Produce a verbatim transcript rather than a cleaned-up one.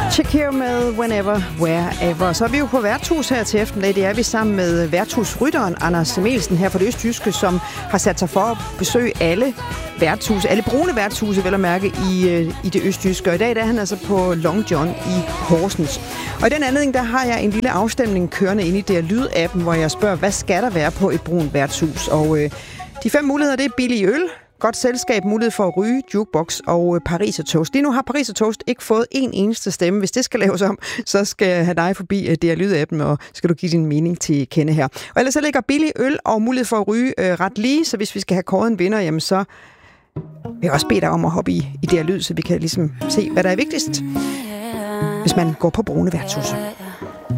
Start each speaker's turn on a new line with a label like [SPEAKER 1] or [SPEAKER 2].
[SPEAKER 1] Shakira med Whenever, Wherever. Så er vi jo på værtshus her til eftermiddag. Det er vi sammen med værtshusrytteren Anders Emilsen her fra det østjyske, som har sat sig for at besøge alle værtshuse, alle brune værtshuse, vel at mærke, i, i det østjyske. Og i dag der er han altså på Long John i Horsens. Og i den anledning, der har jeg en lille afstemning kørende ind i det lyd-appen, hvor jeg spørger, hvad skal der være på et brunt værtshus? Og øh, de fem muligheder, det er billig øl, godt selskab, mulighed for at ryge, jukebox og Paris og Toast. Lige nu har Paris og Toast ikke fået en eneste stemme. Hvis det skal laves om, så skal jeg have dig forbi det her lyd-appen, og skal du give din mening til kende her. Og ellers så ligger billig øl og mulighed for at ryge øh, ret lige, så hvis vi skal have kåret en vinder, jamen så vil jeg også bede dig om at hoppe i, i det her lyd, så vi kan ligesom se, hvad der er vigtigst, hvis man går på brune værtshuse.